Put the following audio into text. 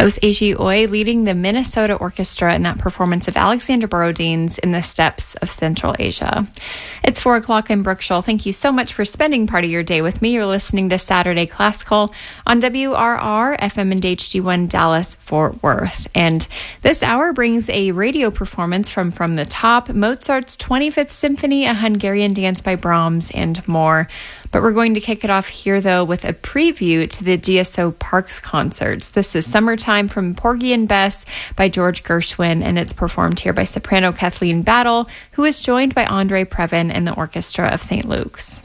That was A.G. Oy leading the Minnesota Orchestra in that performance of Alexander Borodin's In the Steppes of Central Asia. It's 4 o'clock. I'm Brooke Scholl. Thank you so much for spending part of your day with me. You're listening to Saturday Classical on WRR FM and HD1 Dallas Fort Worth. And this hour brings a radio performance from the Top, Mozart's 25th Symphony, a Hungarian dance by Brahms, and more. But we're going to kick it off here, though, with a preview to the DSO Parks concerts. This is Summertime from Porgy and Bess by George Gershwin, and it's performed here by soprano Kathleen Battle, who is joined by Andre Previn and the Orchestra of St. Luke's.